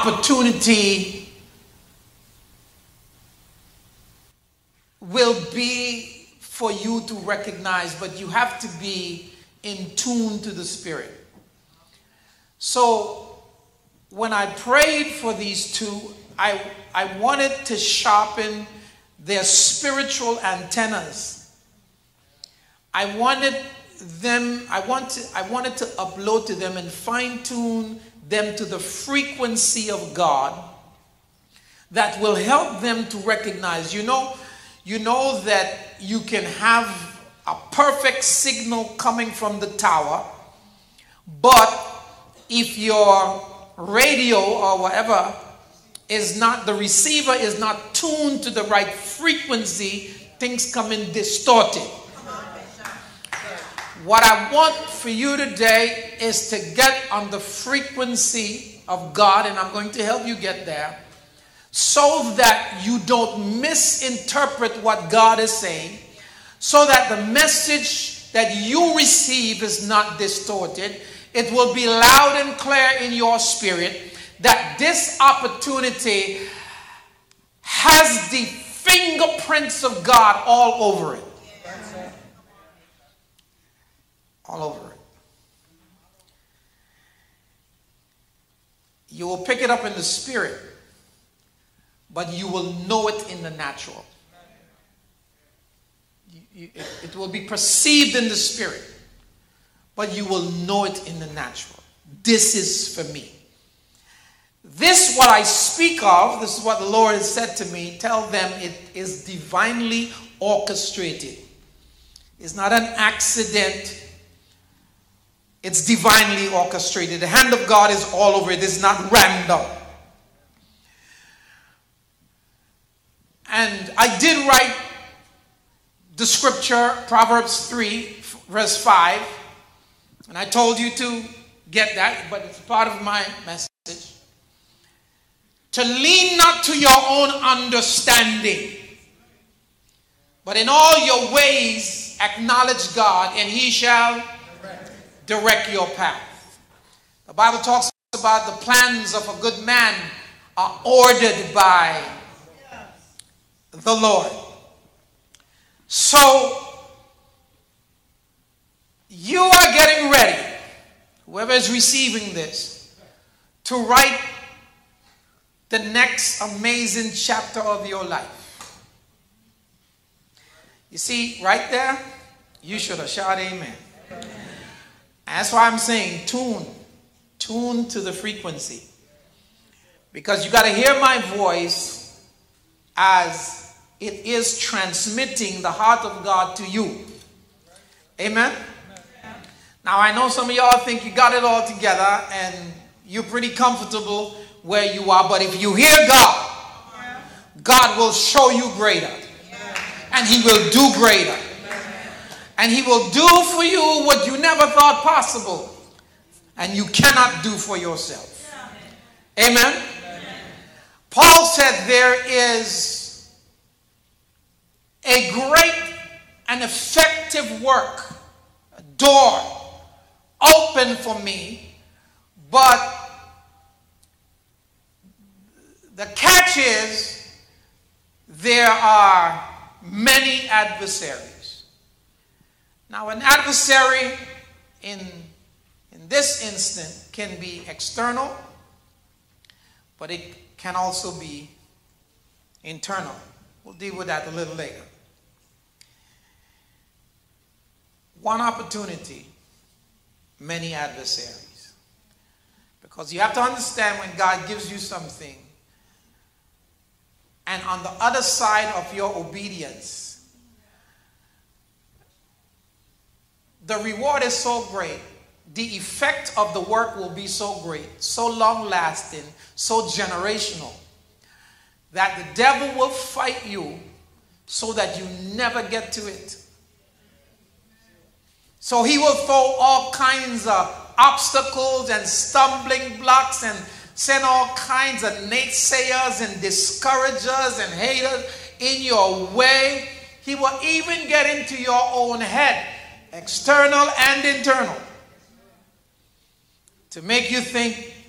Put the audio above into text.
opportunity will be for you to recognize, but you have to be in tune to the Spirit. So when I prayed for these two, I wanted to sharpen their spiritual antennas. I wanted to upload to them and fine-tune them to the frequency of God that will help them to recognize. You know that you can have a perfect signal coming from the tower, but if your radio or whatever is not, the receiver is not tuned to the right frequency, things come in distorted. What I want for you today is to get on the frequency of God, and I'm going to help you get there, so that you don't misinterpret what God is saying, so that the message that you receive is not distorted. It will be loud and clear in your spirit that this opportunity has the fingerprints of God all over it. All over it. You will pick it up in the spirit, but you will know it in the natural. It will be perceived in the spirit, but you will know it in the natural. This is for me. This, what I speak of, this is what the Lord has said to me. Tell them it is divinely orchestrated. It's not an accident. It's divinely orchestrated. The hand of God is all over it. It's not random. And I did write the scripture, Proverbs 3, verse 5. And I told you to get that, but it's part of my message. To lean not to your own understanding, but in all your ways acknowledge God, and he shall direct your path. The Bible talks about the plans of a good man are ordered by the Lord. So you are getting ready, whoever is receiving this, to write the next amazing chapter of your life. You see, right there, you should have shouted amen. That's why I'm saying tune to the frequency. Because you got to hear my voice as it is transmitting the heart of God to you. Amen? Now I know some of y'all think you got it all together and you're pretty comfortable where you are, but if you hear God, God will show you greater. And he will do greater. And he will do for you what you never thought possible and you cannot do for yourself. Amen? Paul said there is a great and effective work, a door open for me, but the catch is there are many adversaries. Now, an adversary in this instant can be external, but it can also be internal. We'll deal with that a little later. One opportunity, many adversaries. Because you have to understand when God gives you something, and on the other side of your obedience, the reward is so great, the effect of the work will be so great, so long-lasting, so generational, that the devil will fight you so that you never get to it. So he will throw all kinds of obstacles and stumbling blocks and send all kinds of naysayers and discouragers and haters in your way. He will even get into your own head, external and internal, to make you think